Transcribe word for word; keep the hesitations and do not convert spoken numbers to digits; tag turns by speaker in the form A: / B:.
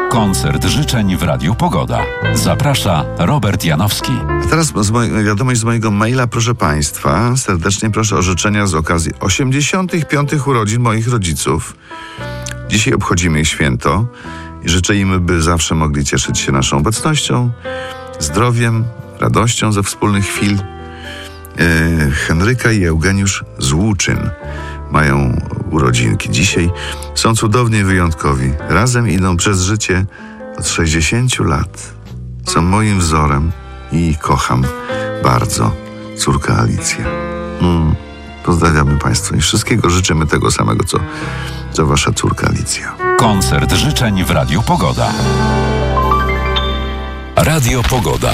A: Koncert życzeń w Radiu Pogoda. Zaprasza Robert Janowski.
B: A teraz z moj- wiadomość z mojego maila, proszę Państwa. Serdecznie proszę o życzenia z okazji osiemdziesiątych piątych urodzin moich rodziców. Dzisiaj obchodzimy ich święto i życzę im, by zawsze mogli cieszyć się naszą obecnością, zdrowiem, radością ze wspólnych chwil. E, Henryka i Eugeniusz z Łuczyn mają urodzinki dzisiaj. Są cudowni i wyjątkowi. Razem idą przez życie od sześćdziesięciu lat. Są moim wzorem i kocham bardzo córkę Alicję. Mm. Pozdrawiamy Państwa i wszystkiego życzymy tego samego, co, co Wasza córka Alicja.
A: Koncert życzeń w Radiu Pogoda. Radio Pogoda.